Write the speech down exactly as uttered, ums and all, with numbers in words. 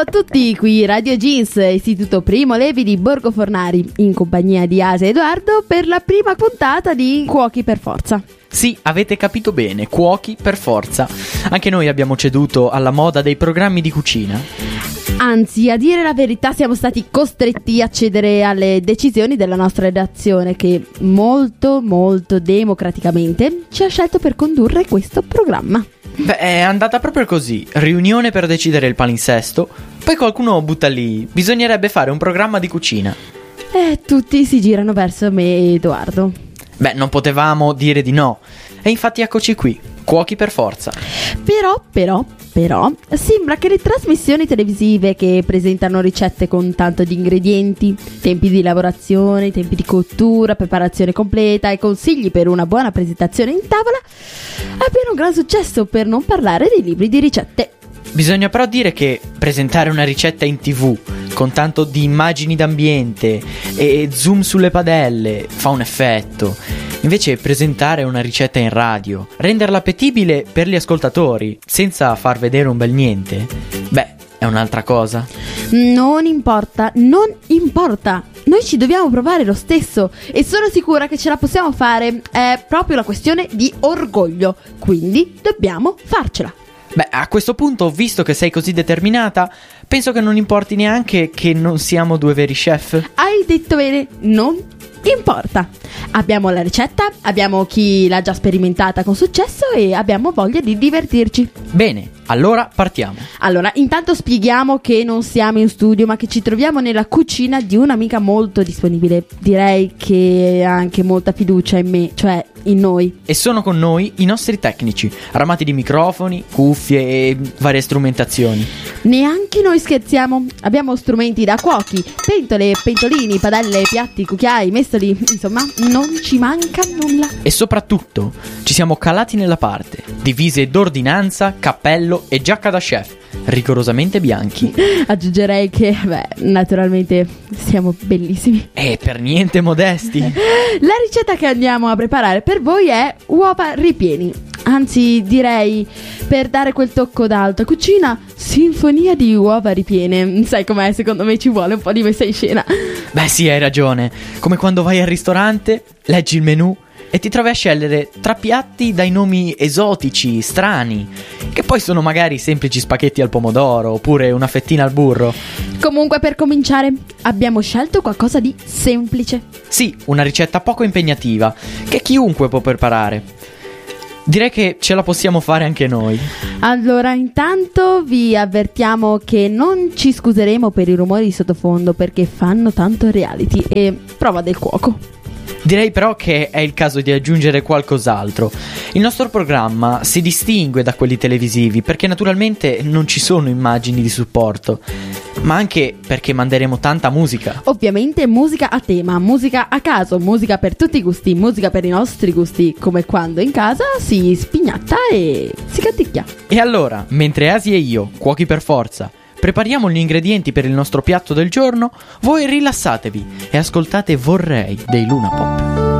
a tutti, qui Radio Jeans, Istituto Primo Levi di Borgo Fornari, in compagnia di Asia e Edoardo per la prima puntata di Cuochi per Forza. Sì, avete capito bene, cuochi per forza. Anche noi abbiamo ceduto alla moda dei programmi di cucina. Anzi, a dire la verità, siamo stati costretti a cedere alle decisioni della nostra redazione che molto, molto democraticamente ci ha scelto per condurre questo programma. Beh, è andata proprio così. Riunione per decidere il palinsesto. Poi qualcuno butta lì: bisognerebbe fare un programma di cucina. E tutti si girano verso me e Edoardo. Beh, non potevamo dire di no. E infatti eccoci qui, cuochi per forza. Però, però, però, sembra che le trasmissioni televisive che presentano ricette con tanto di ingredienti, tempi di lavorazione, tempi di cottura, preparazione completa e consigli per una buona presentazione in tavola abbiano un gran successo, per non parlare dei libri di ricette. Bisogna però dire che presentare una ricetta in tv con tanto di immagini d'ambiente e zoom sulle padelle fa un effetto. Invece presentare una ricetta in radio, renderla appetibile per gli ascoltatori senza far vedere un bel niente, beh, è un'altra cosa. Non importa, non importa. Noi ci dobbiamo provare lo stesso e sono sicura che ce la possiamo fare. È proprio la questione di orgoglio, quindi dobbiamo farcela. Beh, a questo punto, visto che sei così determinata, penso che non importi neanche che non siamo due veri chef. Hai detto bene, non importa. Abbiamo la ricetta, abbiamo chi l'ha già sperimentata con successo e abbiamo voglia di divertirci. Bene, allora partiamo. Allora, intanto spieghiamo che non siamo in studio, ma che ci troviamo nella cucina di un'amica molto disponibile. Direi che ha anche molta fiducia in me, cioè in noi. E sono con noi i nostri tecnici, armati di microfoni, cuffie e varie strumentazioni. Neanche noi scherziamo. Abbiamo strumenti da cuochi, pentole, pentolini, padelle, piatti, cucchiai, mestoli, insomma, non ci manca nulla. E soprattutto ci siamo calati nella parte, divise d'ordinanza, cappello e giacca da chef, rigorosamente bianchi. Aggiungerei che, beh, naturalmente siamo bellissimi. E per niente modesti. La ricetta che andiamo a preparare per voi è uova ripieni. Anzi, direi, per dare quel tocco d'alta cucina, sinfonia di uova ripiene. Sai com'è? Secondo me ci vuole un po' di messa in scena. Beh sì, hai ragione. Come quando vai al ristorante, leggi il menù e ti trovi a scegliere tra piatti dai nomi esotici, strani, che poi sono magari semplici spaghetti al pomodoro oppure una fettina al burro. Comunque, per cominciare, abbiamo scelto qualcosa di semplice. Sì, una ricetta poco impegnativa, che chiunque può preparare. Direi che ce la possiamo fare anche noi. Allora, intanto vi avvertiamo che non ci scuseremo per i rumori di sottofondo, perché fanno tanto reality e prova del cuoco. Direi però che è il caso di aggiungere qualcos'altro. Il nostro programma si distingue da quelli televisivi perché naturalmente non ci sono immagini di supporto, ma anche perché manderemo tanta musica. Ovviamente musica a tema, musica a caso, musica per tutti i gusti, musica per i nostri gusti, come quando in casa si spignatta e si canticchia. E allora, mentre Asi e io, cuochi per forza, prepariamo gli ingredienti per il nostro piatto del giorno, voi rilassatevi e ascoltate Vorrei dei Luna Pop.